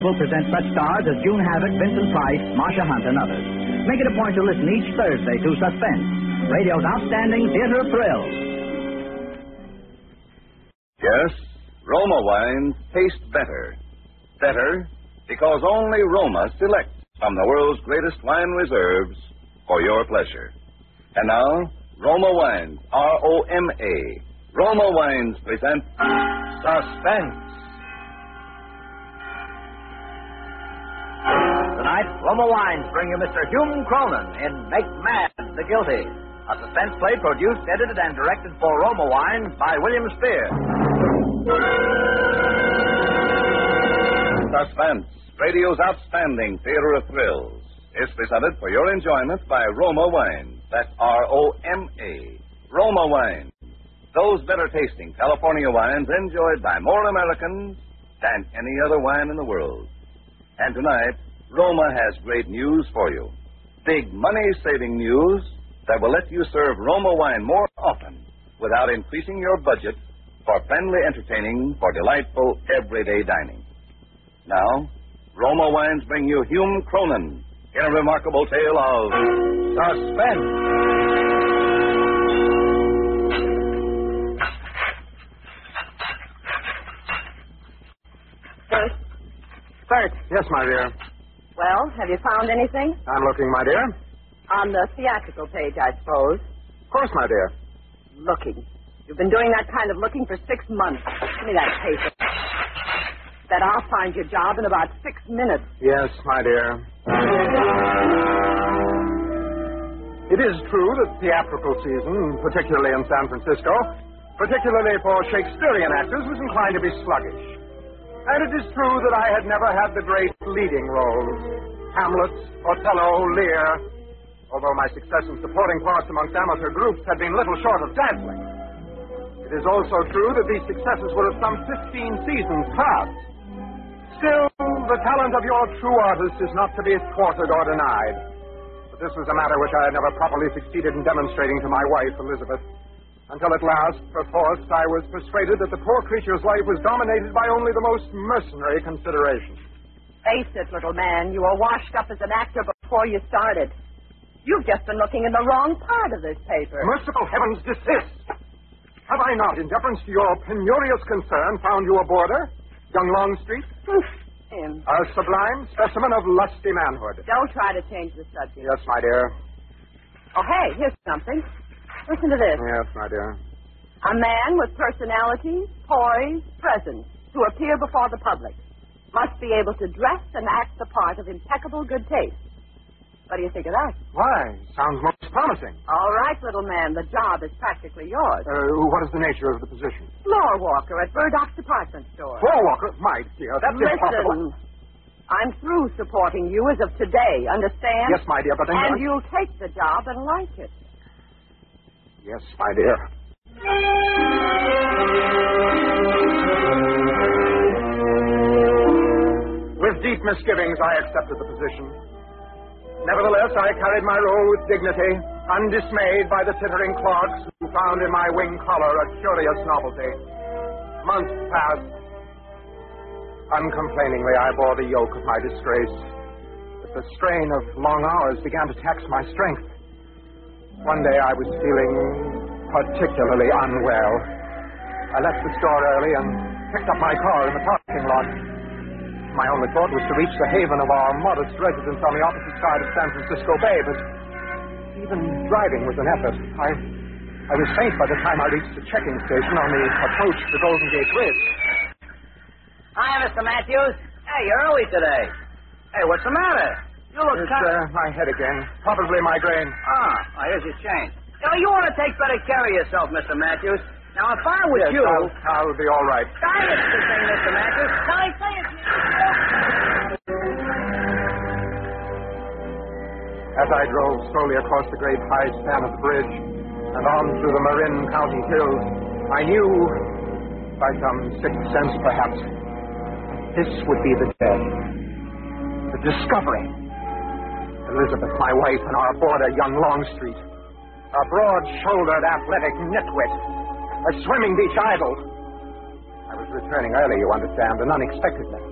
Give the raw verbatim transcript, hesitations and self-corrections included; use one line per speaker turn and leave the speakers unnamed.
Will present such stars as June Havoc, Vincent Price, Marsha Hunt, and others. Make it a point to listen each Thursday to Suspense, radio's outstanding theater of thrills.
Yes, Roma wines taste better. Better because only Roma selects from the world's greatest wine reserves for your pleasure. And now, Roma Wines, R O M A. Roma Wines present Suspense.
Tonight, Roma Wines bring you Mister Hume Cronin in Make Mad the Guilty, a suspense play produced, edited, and directed for Roma Wines by William Spear.
Suspense, radio's outstanding theater of thrills, is presented for your enjoyment by Roma Wines. That's R O M A. Roma Wines. Those better-tasting California wines enjoyed by more Americans than any other wine in the world. And tonight, Roma has great news for you. Big money-saving news that will let you serve Roma wine more often without increasing your budget for friendly entertaining for delightful everyday dining. Now, Roma Wines bring you Hume Cronin in a remarkable tale of suspense.
Bert? Bert.
Yes, my dear.
Well, have you found anything?
I'm looking, my dear.
On the theatrical page, I suppose.
Of course, my dear.
Looking. You've been doing that kind of looking for six months. Give me that paper. That I'll find your job in about six minutes.
Yes, my dear. It is true that theatrical season, particularly in San Francisco, particularly for Shakespearean actors, was inclined to be sluggish. And it is true that I had never had the great leading roles. Hamlet, Othello, Lear. Although my success in supporting parts amongst amateur groups had been little short of dazzling. It is also true that these successes were of some fifteen seasons past. Still, the talent of your true artist is not to be thwarted or denied. But this was a matter which I had never properly succeeded in demonstrating to my wife, Elizabeth. Until at last, perforce, I was persuaded that the poor creature's life was dominated by only the most mercenary considerations.
Face it, little man, you were washed up as an actor before you started. You've just been looking in the wrong part of this paper.
Merciful heavens, desist! Have I not, in deference to your penurious concern, found you a boarder? Young Longstreet?
Him.
A sublime specimen of lusty manhood.
Don't try to change the subject.
Yes, my dear.
Oh, hey, here's something. Listen to this.
Yes, my dear.
A man with personality, poise, presence, to appear before the public, must be able to dress and act the part of impeccable good taste. What do you think of that?
Why, sounds most promising.
All right, little man, the job is practically yours.
Uh, what is the nature of the position?
Floor walker at Burdock's department store.
Floor walker? My dear, that's
Listen,
impossible.
I'm through supporting you as of today, understand?
Yes, my dear, but then...
And you'll take the job and like it.
Yes, my dear. With deep misgivings, I accepted the position. Nevertheless, I carried my role with dignity, undismayed by the tittering clerks who found in my wing collar a curious novelty. Months passed. Uncomplainingly, I bore the yoke of my disgrace. But the strain of long hours began to tax my strength. One day I was feeling particularly unwell. I left the store early and picked up my car in the parking lot. My only thought was to reach the haven of our modest residence on the opposite side of San Francisco Bay, but even driving was an effort. I I was faint by the time I reached the checking station on the approach to the Golden Gate Bridge.
Hi, Mister Matthews. Hey, you're early today. Hey, what's the matter? You look
It's
kind
uh, my head again. Probably migraine.
Ah, oh, here's your change. You know, you want to take better care of yourself, Mister Matthews. Now, if I was
Yes,
you...
I'll, I'll be all right.
Science this thing, Mister Matthews. Now, I say it.
As I drove slowly across the great high span of the bridge and on through the Marin County hills, I knew, by some sixth sense perhaps, this would be the day. The discovery. Elizabeth, my wife, and our boarder, young Longstreet. A broad-shouldered, athletic nitwit. A swimming beach idol. I was returning early, you understand, and unexpectedly.